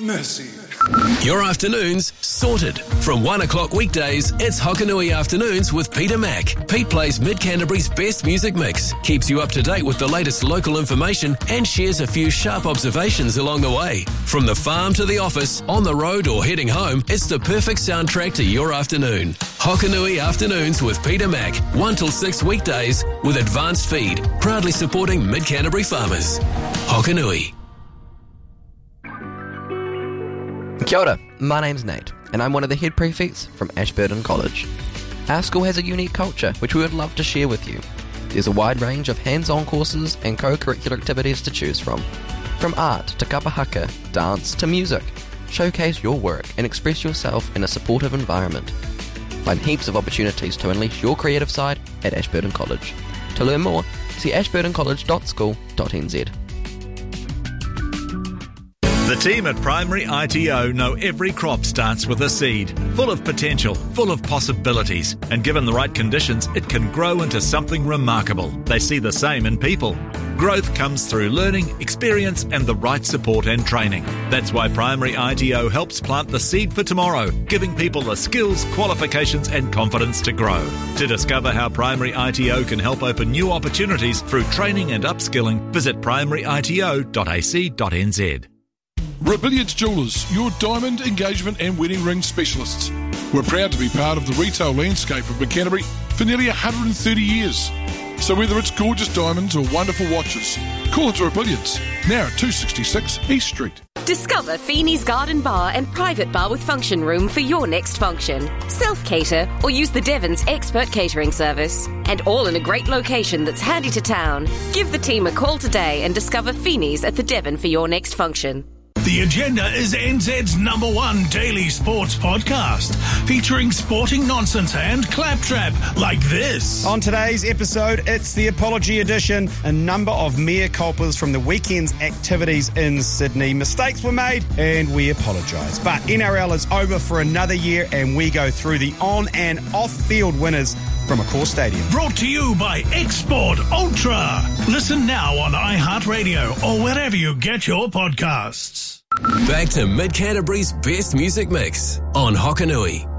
Mercy. Your afternoons sorted. From 1 o'clock weekdays, it's Hokanui Afternoons with Peter Mack. Pete plays Mid-Canterbury's best music mix, keeps you up to date with the latest local information, and shares a few sharp observations along the way. From the farm to the office, on the road or heading home, it's the perfect soundtrack to your afternoon. Hokanui Afternoons with Peter Mack, 1 till 6 weekdays with Advanced Feed, proudly supporting Mid-Canterbury farmers. Hokanui. Kia ora, my name's Nate, and I'm one of the head prefects from Ashburton College. Our school has a unique culture which we would love to share with you. There's a wide range of hands-on courses and co-curricular activities to choose from art to kapahaka, dance to music. Showcase your work and express yourself in a supportive environment. Find heaps of opportunities to unleash your creative side at Ashburton College. To learn more, see ashburtoncollege.school.nz. The team at Primary ITO know every crop starts with a seed, full of potential, full of possibilities, and given the right conditions, it can grow into something remarkable. They see the same in people. Growth comes through learning, experience, and the right support and training. That's why Primary ITO helps plant the seed for tomorrow, giving people the skills, qualifications, and confidence to grow. To discover how Primary ITO can help open new opportunities through training and upskilling, visit primaryito.ac.nz. Robilliards Jewellers, your diamond, engagement and wedding ring specialists. We're proud to be part of the retail landscape of Canterbury for nearly 130 years. So whether it's gorgeous diamonds or wonderful watches, call into Robilliards, now at 266 East Street. Discover Feeney's Garden Bar and private bar with function room for your next function. Self-cater or use the Devon's expert catering service. And all in a great location that's handy to town. Give the team a call today and discover Feeney's at the Devon for your next function. The Agenda is NZ's #1 daily sports podcast, featuring sporting nonsense and claptrap like this. On today's episode, it's the apology edition. A number of mea culpas from the weekend's activities in Sydney. Mistakes were made and we apologise. But NRL is over for another year and we go through the on and off-field winners from Accor Stadium. Brought to you by Export Ultra. Listen now on iHeartRadio or wherever you get your podcasts. Back to Mid-Canterbury's best music mix on Hokanui.